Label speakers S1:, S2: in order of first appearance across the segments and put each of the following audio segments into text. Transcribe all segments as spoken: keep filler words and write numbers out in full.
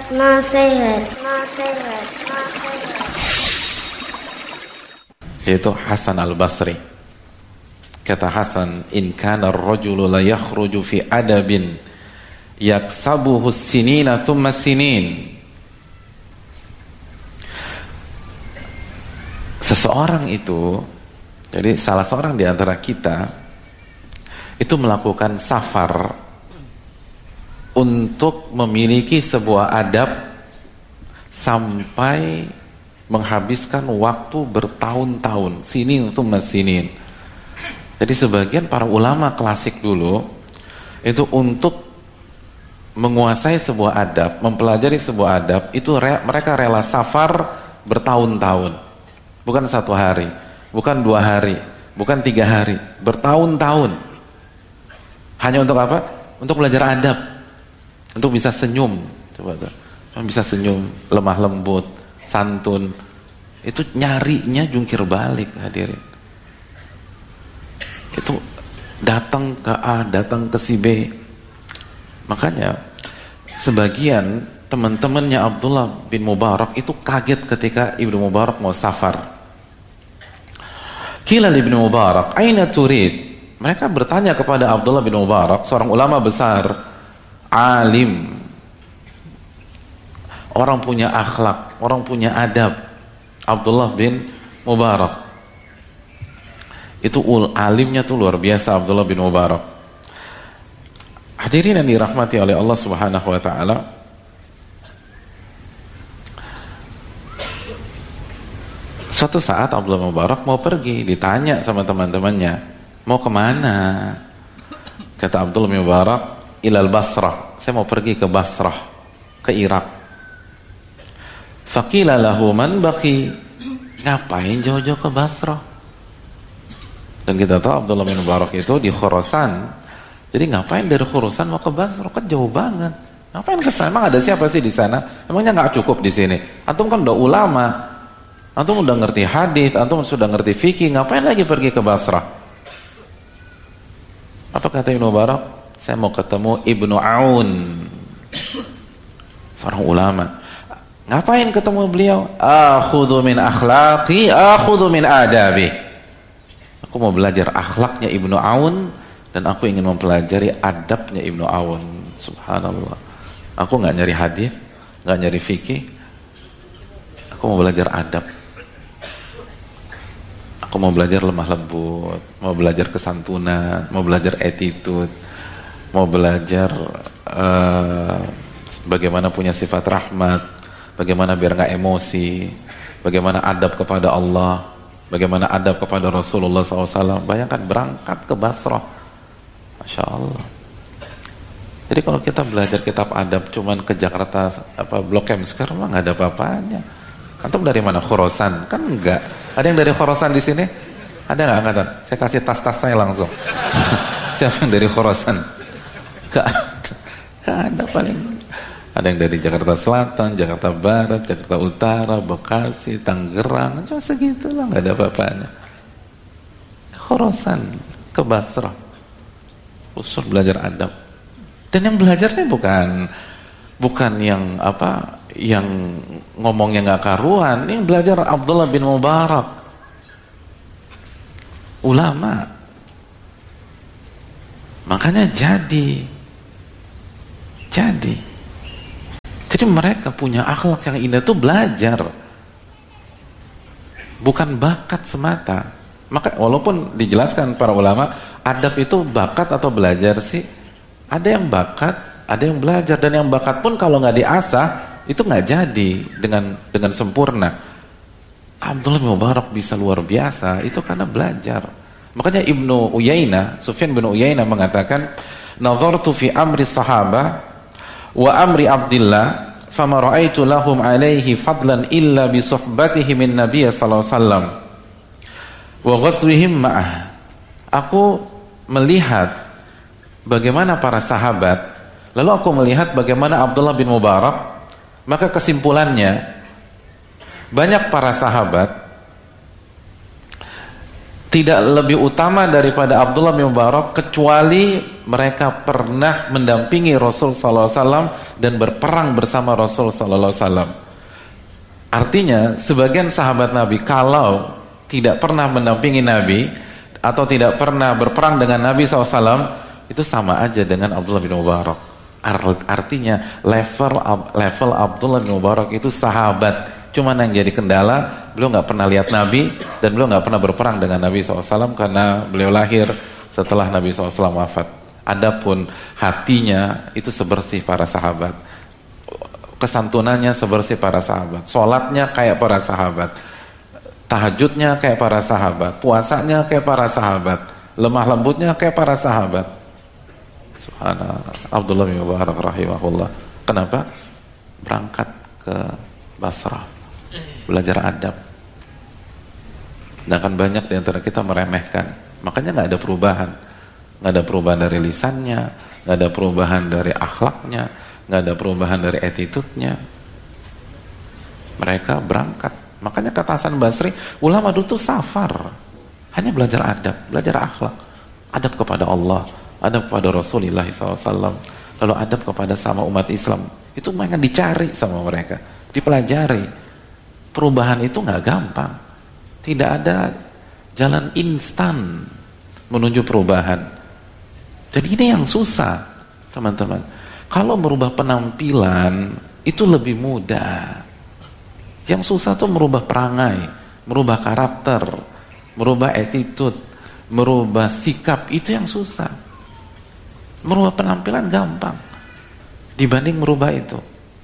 S1: nasihat, nasihat, nasihat.
S2: Yaitu Hasan al-Basri. Kata Hasan, in kana ar-rajulu la yakhruju fi adabin yaksabuhu as-sinina thumma as-sinin. Seseorang itu, jadi salah seorang di antara kita itu melakukan safar untuk memiliki sebuah adab sampai menghabiskan waktu bertahun-tahun, sinin thumma sinin. Jadi sebagian para ulama klasik dulu itu untuk menguasai sebuah adab, mempelajari sebuah adab, itu re, mereka rela safar bertahun-tahun. Bukan satu hari, bukan dua hari, bukan tiga hari, bertahun-tahun. Hanya untuk apa? Untuk belajar adab, untuk bisa senyum, coba tuh, bisa senyum, lemah lembut, santun. Itu nyarinya jungkir balik, hadirin. Itu datang ke A, datang ke si B. Makanya sebagian teman-temannya Abdullah bin Mubarak itu kaget ketika Ibnu Mubarak mau safar. Qila li Ibnu Mubarak, aina turid? Mereka bertanya kepada Abdullah bin Mubarak, seorang ulama besar, alim, orang punya akhlak, orang punya adab. Abdullah bin Mubarak itu ul alimnya tuh luar biasa. Abdullah bin Mubarak, hadirin yang dirahmati oleh Allah Subhanahu wa taala, suatu saat Abdullah bin Mubarak mau pergi, ditanya sama teman-temannya, mau kemana? Kata Abdullah bin Mubarak, ilal Basrah, saya mau pergi ke Basrah, ke Irak. Faqila lahu man baqi, ngapain jauh-jauh ke Basrah? Dan kita tahu Abdullah bin Mubarak itu di Khurasan, jadi ngapain dari Khurasan mau ke Basrah? Kan jauh banget. Ngapain ke sana? Emang ada siapa sih di sana? Emangnya nggak cukup di sini? Antum kan udah ulama, antum udah ngerti hadis, antum sudah ngerti fikih, ngapain lagi pergi ke Basrah? Apa kata Ibnu Mubarak? Saya mau ketemu Ibnu Aun, seorang ulama. Ngapain ketemu beliau? Akhudhu min akhlaqi, akhudhu min adabi. Aku mau belajar akhlaknya Ibnu Aun dan aku ingin mempelajari adabnya Ibnu Aun. Subhanallah. Aku nggak nyari hadis, nggak nyari fikih. Aku mau belajar adab. Aku mau belajar lemah lembut, mau belajar kesantunan, mau belajar attitude, mau belajar uh, bagaimana punya sifat rahmat, bagaimana biar nggak emosi, bagaimana adab kepada Allah, bagaimana adab kepada Rasulullah shallallahu alaihi wasallam. Bayangkan berangkat ke Basrah, Masya Allah. Jadi kalau kita belajar kitab adab cuman ke Jakarta apa Blok M sekarang mah nggak ada apa-apanya. Antum dari mana? Khurasan? Kan enggak. Ada yang dari Khurasan di sini? Ada nggak angkatan? Saya kasih tas-tas saya langsung. Siapa yang dari Khurasan? Gak ada. Gak ada paling. Ada yang dari Jakarta Selatan, Jakarta Barat, Jakarta Utara, Bekasi, Tangerang, cuma segitulah, nggak ada apa-apanya. Khurasan ke Basrah, usul belajar adab. Dan yang belajarnya bukan bukan yang apa, yang ngomongnya nggak karuan. Ini belajar Abdullah bin Mubarak, ulama. Makanya jadi, jadi. Jadi mereka punya akhlak yang indah itu belajar, bukan bakat semata. Maka walaupun dijelaskan para ulama, adab itu bakat atau belajar sih? Ada yang bakat, ada yang belajar, dan yang bakat pun kalau nggak diasah itu nggak jadi dengan dengan sempurna. Abdullah bin Mubarak bisa luar biasa itu karena belajar. Makanya Ibnu Uyainah, Sufyan bin Uyainah mengatakan, "Nazartu fi amri sahabah wa amri Abdillah fama ra'aitu lahum alaihi fadlan illa bi suhbatihi min Nabiy sallallahu alaihi wasallam wa ghazwihim ma'ah." Aku melihat bagaimana para sahabat, lalu aku melihat bagaimana Abdullah bin Mubarak, maka kesimpulannya banyak para sahabat tidak lebih utama daripada Abdullah bin Mubarak kecuali mereka pernah mendampingi Rasul sallallahu alaihi wasallam dan berperang bersama Rasul sallallahu alaihi wasallam. Artinya sebagian sahabat Nabi kalau tidak pernah mendampingi Nabi atau tidak pernah berperang dengan Nabi sallallahu alaihi wasallam, itu sama aja dengan Abdullah bin Mubarak. Artinya level level Abdullah bin Mubarak itu sahabat, cuman yang jadi kendala beliau nggak pernah lihat Nabi dan beliau nggak pernah berperang dengan Nabi sallallahu alaihi wasallam karena beliau lahir setelah Nabi sallallahu alaihi wasallam wafat. Adapun hatinya itu sebersih para sahabat, kesantunannya sebersih para sahabat, sholatnya kayak para sahabat, tahajudnya kayak para sahabat, puasanya kayak para sahabat, lemah lembutnya kayak para sahabat. Subhanallah. Abdullah bin Mubarak rahimahullah. Kenapa? Berangkat ke Basrah, belajar adab. Dan kan banyak di antara kita meremehkan. Makanya nggak ada perubahan. Nggak ada perubahan dari lisannya, nggak ada perubahan dari akhlaknya, nggak ada perubahan dari attitude-nya. Mereka berangkat. Makanya kata Hasan Basri, ulama dulu tuh safar, hanya belajar adab, belajar akhlak, adab kepada Allah, adab kepada Rasulullah shallallahu alaihi wasallam, lalu adab kepada sama umat Islam. Itu memang dicari sama mereka, dipelajari. Perubahan itu nggak gampang, tidak ada jalan instan menuju perubahan. Jadi ini yang susah, teman-teman. Kalau merubah penampilan itu lebih mudah. Yang susah tuh merubah perangai, merubah karakter, merubah attitude, merubah sikap, itu yang susah. Merubah penampilan gampang dibanding merubah itu.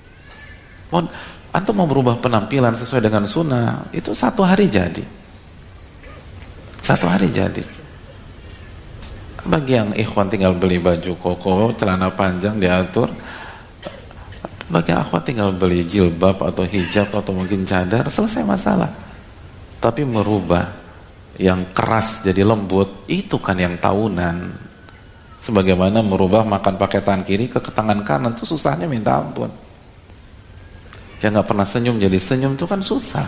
S2: Antum mau merubah penampilan sesuai dengan sunnah, itu satu hari jadi. Satu hari jadi. Bagi yang ikhwan tinggal beli baju koko, celana panjang diatur. Bagi akhwat tinggal beli jilbab atau hijab atau mungkin cadar, selesai masalah. Tapi merubah yang keras jadi lembut, itu kan yang tahunan. Sebagaimana merubah makan pakai tangan kiri ke tangan kanan, itu susahnya minta ampun. Yang nggak pernah senyum jadi senyum itu kan susah.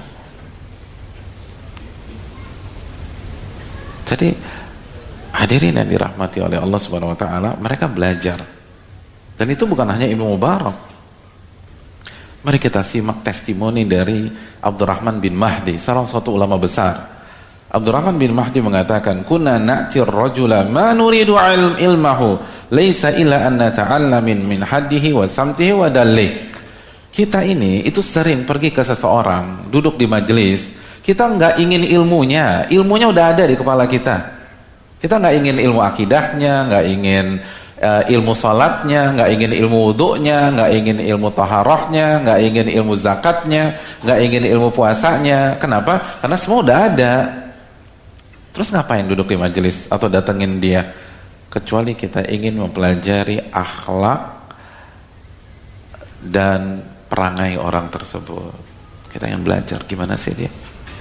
S2: Jadi hadirin yang dirahmati oleh Allah Subhanahu wa taala, mereka belajar. Dan itu bukan hanya Ibnu Mubarak. Mari kita simak testimoni dari Abdurrahman bin Mahdi, salah satu ulama besar. Abdurrahman bin Mahdi mengatakan, "Kunna na'tir rajula ma nuridu ilmahu, laisa illa an nata'alla min min haddihi wa samtihi wa dalli." Kita ini itu sering pergi ke seseorang, duduk di majelis, kita nggak ingin ilmunya, ilmunya udah ada di kepala kita. Kita nggak ingin ilmu akidahnya, nggak ingin uh, ilmu salatnya, nggak ingin ilmu wudunya, nggak ingin ilmu taharahnya, nggak ingin ilmu zakatnya, nggak ingin ilmu puasanya. Kenapa? Karena semua udah ada. Terus ngapain duduk di majelis atau datengin dia? Kecuali kita ingin mempelajari akhlak dan perangai orang tersebut. Kita yang belajar gimana sih dia,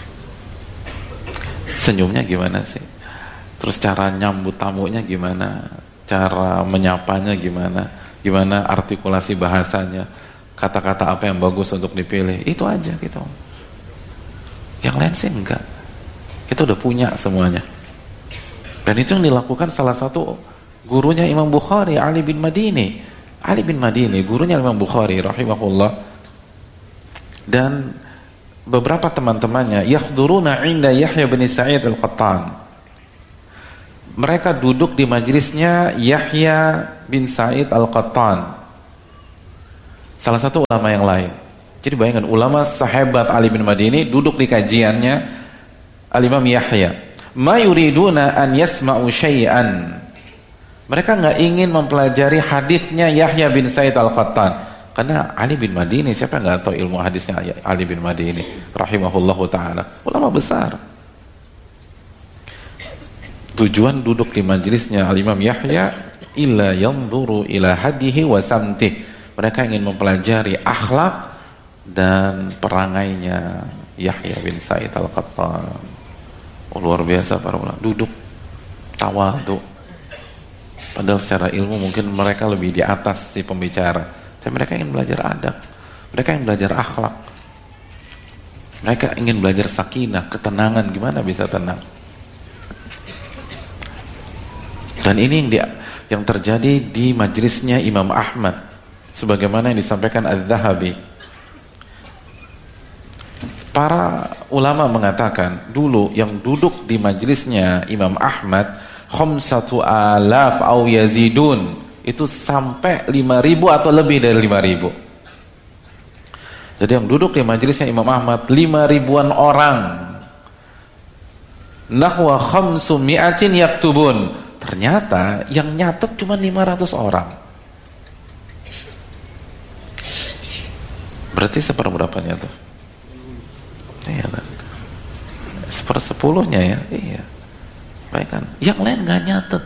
S2: senyumnya gimana sih, terus cara nyambut tamunya gimana, cara menyapanya gimana, gimana artikulasi bahasanya, kata-kata apa yang bagus untuk dipilih. Itu aja gitu. Yang lain sih enggak. Kita udah punya semuanya. Dan itu yang dilakukan salah satu gurunya Imam Bukhari, Ali bin Madini. Ali bin Madini, gurunya Imam Bukhari rahimahullah. Dan beberapa teman-temannya yahduruna inda Yahya bin Sa'id al-Qattan. Mereka duduk di majelisnya Yahya bin Sa'id al-Qattan, salah satu ulama yang lain. Jadi bayangkan, ulama sahabat Ali bin Madini duduk di kajiannya Al-Imam Yahya. Ma yuriduna an yasma'u syai'an. Mereka nggak ingin mempelajari hadisnya Yahya bin Sa'id al-Qattan. Karena Ali bin Madini, siapa yang nggak tahu ilmu hadisnya Ali bin Madini rahimahullahu ta'ala, ulama besar. Tujuan duduk di majelisnya Al-Imam Yahya illa yanzuru ila hadihi wa samtih. Mereka ingin mempelajari akhlak dan perangainya Yahya bin Sa'id al-Qattan. Oh, luar biasa para ulama, duduk tawadhu. Padahal secara ilmu mungkin mereka lebih di atas si pembicara. Tapi mereka ingin belajar adab, mereka ingin belajar akhlak, mereka ingin belajar sakinah, ketenangan. Gimana bisa tenang? Dan ini yang, di, yang terjadi di majelisnya Imam Ahmad, sebagaimana yang disampaikan Adz-Dzahabi. Para ulama mengatakan dulu yang duduk di majelisnya Imam Ahmad khamsatu alaf au yazidun, itu sampai lima ribu atau lebih dari lima ribu. Jadi yang duduk di majelisnya Imam Ahmad lima ribuan orang. Nahwa khamsu mi'atin yaktubun. Ternyata yang nyatet cuma lima ratus orang. Berarti seperberapanya tuh? Iya kan? Sepersepuluhnya ya? Iya. Baik kan? Yang lain gak nyatet.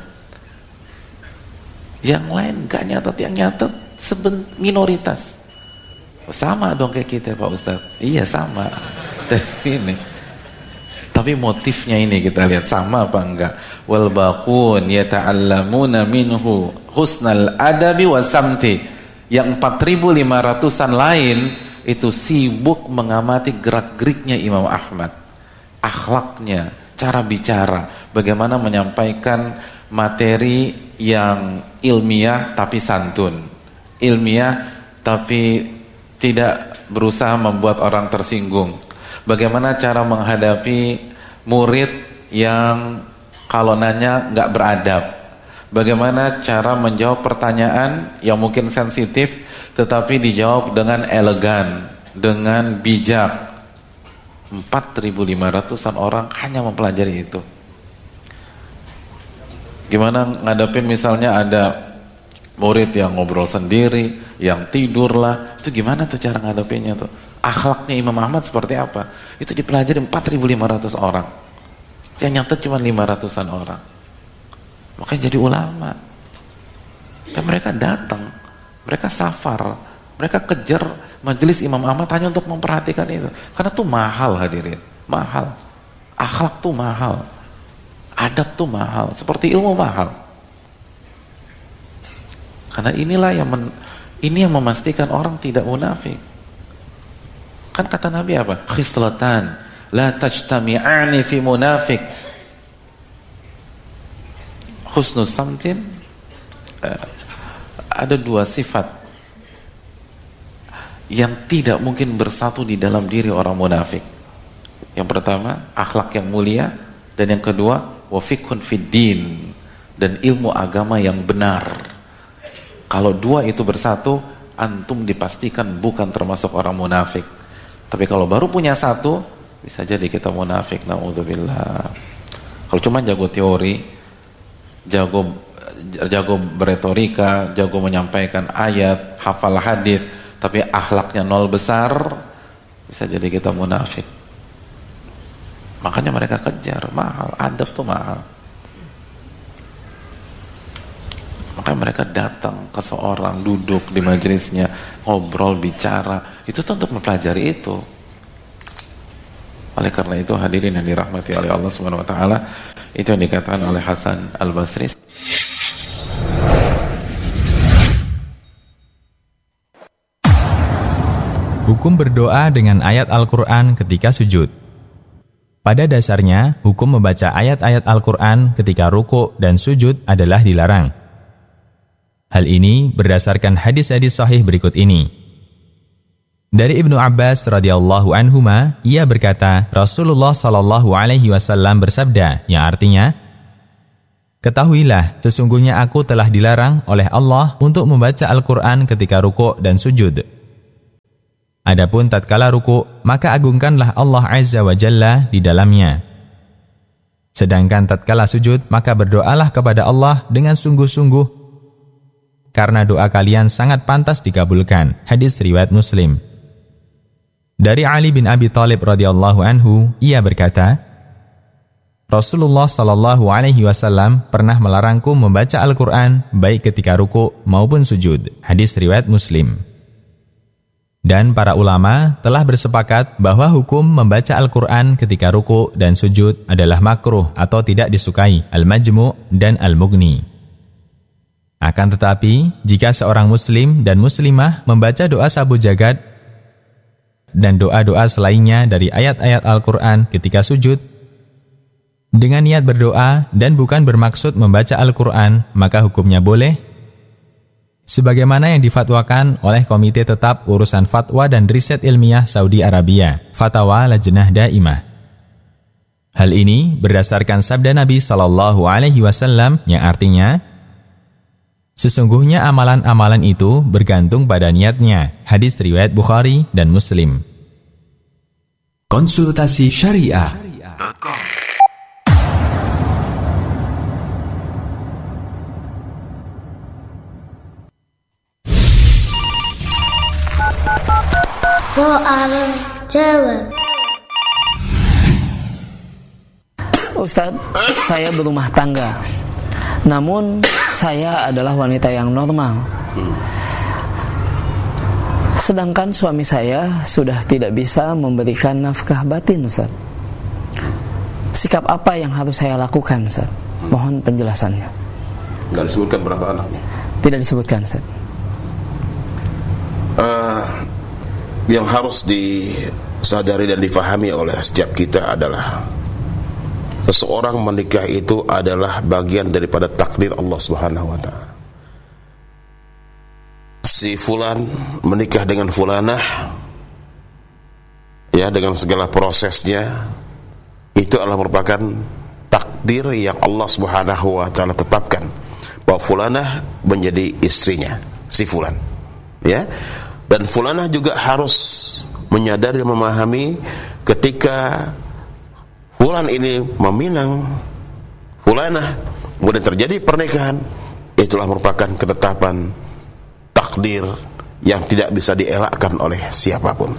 S2: Yang lain gak nyatet. Yang nyatet seben minoritas. Sama dong kayak kita Pak Ustadz. Iya sama. Dari sini. Tapi motifnya ini kita lihat sama apa enggak? Wal baqun yata'allamuna minhu husnal adabi wasamti. Yang empat ribu lima ratusan lain itu sibuk mengamati gerak-geriknya Imam Ahmad, akhlaknya, cara bicara, bagaimana menyampaikan materi yang ilmiah tapi santun, ilmiah tapi tidak berusaha membuat orang tersinggung. Bagaimana cara menghadapi murid yang kalau nanya nggak beradab. Bagaimana cara menjawab pertanyaan yang mungkin sensitif tetapi dijawab dengan elegan, dengan bijak. empat ribu lima ratusan orang hanya mempelajari itu. Gimana ngadepin misalnya ada murid yang ngobrol sendiri, yang tidur lah, itu gimana tuh cara ngadepinnya tuh? Akhlaknya Imam Ahmad seperti apa? Itu dipelajari empat ribu lima ratus orang. Yang nyatet cuma lima ratusan orang. Makanya jadi ulama. Dan mereka datang, mereka safar, mereka kejar majelis Imam Ahmad hanya untuk memperhatikan itu. Karena itu mahal hadirin, mahal. Akhlak tuh mahal. Adab tuh mahal, seperti ilmu mahal. Karena inilah yang men, ini yang memastikan orang tidak munafik. Kan kata Nabi apa? Khislatan la tajtami'ani fi munafik. Husnus samtin, uh, ada dua sifat yang tidak mungkin bersatu di dalam diri orang munafik. Yang pertama, akhlak yang mulia, dan yang kedua, wa fiqhun fid din, dan ilmu agama yang benar. Kalau dua itu bersatu, antum dipastikan bukan termasuk orang munafik. Tapi kalau baru punya satu, bisa jadi kita munafik, na'udzubillah. Kalau cuma jago teori, jago jago beretorika, jago menyampaikan ayat, hafal hadis, tapi akhlaknya nol besar, bisa jadi kita munafik. Makanya mereka kejar, mahal, adab tuh mahal. Makanya mereka datang ke seorang, duduk di majelisnya, ngobrol, bicara, itu tuh untuk mempelajari itu. Oleh karena itu hadirin yang dirahmati oleh Allah Subhanahu wa taala, itu yang dikatakan oleh Hasan Al-Basri.
S3: Hukum berdoa dengan ayat Al-Quran ketika sujud. Pada dasarnya, hukum membaca ayat-ayat Al-Quran ketika ruku' dan sujud adalah dilarang. Hal ini berdasarkan hadis-hadis sahih berikut ini. Dari Ibnu Abbas radhiyallahu anhuma, ia berkata, Rasulullah sallallahu alaihi wasallam bersabda, yang artinya, ketahuilah, sesungguhnya aku telah dilarang oleh Allah untuk membaca Al-Quran ketika ruku' dan sujud. Adapun tatkala ruku', maka agungkanlah Allah Azza wa Jalla di dalamnya. Sedangkan tatkala sujud, maka berdoalah kepada Allah dengan sungguh-sungguh, karena doa kalian sangat pantas dikabulkan. Hadis riwayat Muslim. Dari Ali bin Abi Thalib radhiyallahu anhu, ia berkata, Rasulullah sallallahu alaihi wasallam pernah melarangku membaca Al-Quran baik ketika ruku' maupun sujud. Hadis riwayat Muslim. Dan para ulama telah bersepakat bahwa hukum membaca Al-Quran ketika ruku' dan sujud adalah makruh atau tidak disukai, Al-Majmu' dan Al-Mughni. Akan tetapi, jika seorang muslim dan muslimah membaca doa sabu jagad dan doa-doa selainnya dari ayat-ayat Al-Quran ketika sujud, dengan niat berdoa dan bukan bermaksud membaca Al-Quran, maka hukumnya boleh, sebagaimana yang difatwakan oleh Komite Tetap Urusan Fatwa dan Riset Ilmiah Saudi Arabia, Fatwa Lajnah Daimah. Hal ini berdasarkan sabda Nabi Shallallahu Alaihi Wasallam yang artinya, sesungguhnya amalan-amalan itu bergantung pada niatnya. Hadis riwayat Bukhari dan Muslim.
S4: Konsultasi Syariah.
S1: Soal jawab.
S5: Ustadz, saya berumah tangga. Namun saya adalah wanita yang normal. Sedangkan suami saya sudah tidak bisa memberikan nafkah batin, Ustaz. Sikap apa yang harus saya lakukan, Ustaz? Mohon penjelasannya.
S6: Tidak disebutkan berapa anaknya?
S5: Tidak disebutkan, Ustaz.
S6: Uh, yang harus disadari dan difahami oleh setiap kita adalah seseorang menikah itu adalah bagian daripada takdir Allah Subhanahu wa taala. Si fulan menikah dengan fulanah, ya, dengan segala prosesnya, itu adalah merupakan takdir yang Allah Subhanahu wa taala tetapkan bahwa fulanah menjadi istrinya si fulan, ya. Dan fulanah juga harus menyadari dan memahami ketika fulan ini meminang fulanah, kemudian terjadi pernikahan, itulah merupakan ketetapan takdir yang tidak bisa dielakkan oleh siapapun.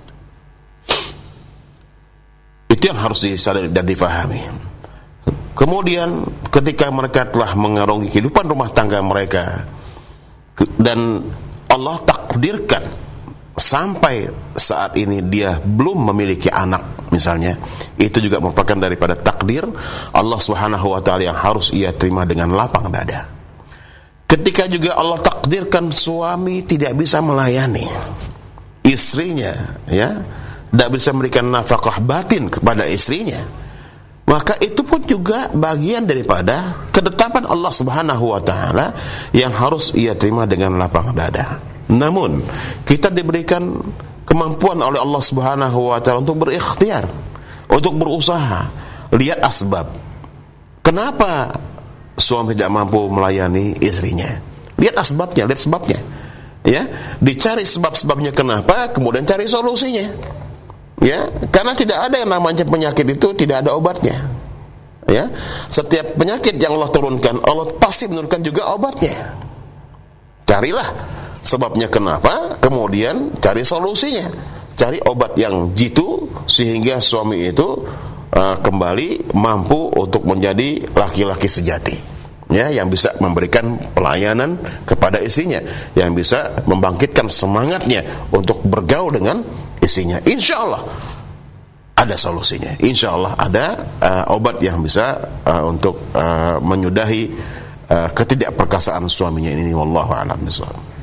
S6: Itu yang harus disadari dan difahami. Kemudian ketika mereka telah mengarungi kehidupan rumah tangga mereka dan Allah takdirkan sampai saat ini dia belum memiliki anak misalnya, itu juga merupakan daripada takdir Allah Subhanahu wa taala yang harus ia terima dengan lapang dada. Ketika juga Allah takdirkan suami tidak bisa melayani istrinya, ya, tidak bisa memberikan nafkah batin kepada istrinya, maka itu pun juga bagian daripada ketetapan Allah Subhanahu wa taala yang harus ia terima dengan lapang dada. Namun kita diberikan kemampuan oleh Allah Subhanahu wa taala untuk berikhtiar, untuk berusaha. Lihat asbab. Kenapa suami tidak mampu melayani istrinya? Lihat asbabnya, lihat sebabnya. Ya, dicari sebab-sebabnya kenapa, kemudian cari solusinya. Ya, karena tidak ada yang namanya penyakit itu tidak ada obatnya. Ya, setiap penyakit yang Allah turunkan, Allah pasti menurunkan juga obatnya. Carilah sebabnya kenapa, kemudian cari solusinya, cari obat yang jitu sehingga suami itu uh, kembali mampu untuk menjadi laki-laki sejati, ya, yang bisa memberikan pelayanan kepada istrinya, yang bisa membangkitkan semangatnya untuk bergaul dengan istrinya. Insya Allah ada solusinya, insya Allah ada uh, obat yang bisa uh, untuk uh, menyudahi uh, ketidakperkasaan suaminya ini. Wallahu a'lam bishawab.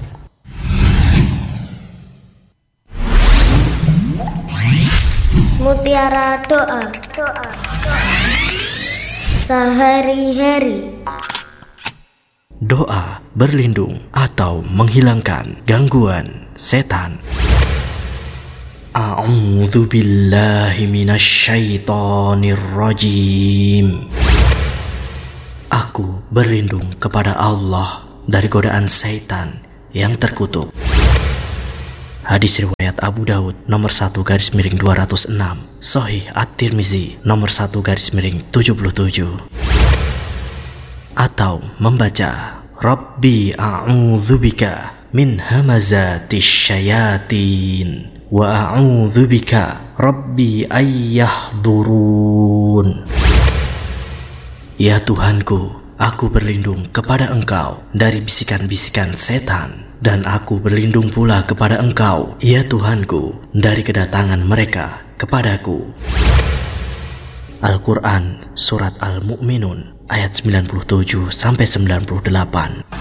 S1: Mutiara doa. Doa. Sehari-hari.
S7: Doa berlindung atau menghilangkan gangguan setan. A'udzu billahi minasyaitonir rajim. Aku berlindung kepada Allah dari godaan setan yang terkutuk. Hadis riwayat Abu Daud nomor satu garis miring dua ratus enam, Sahih At-Tirmizi nomor satu garis miring tujuh puluh tujuh. Atau membaca Rabbi a'udzubika min hamazatis syayatin wa a'udzubika Rabbi ayyahdurun. Ya Tuhanku, aku berlindung kepada Engkau dari bisikan-bisikan setan, dan aku berlindung pula kepada Engkau, ya Tuhanku, dari kedatangan mereka kepadaku. Al-Quran Surat Al-Mu'minun ayat sembilan puluh tujuh sampai sembilan puluh delapan.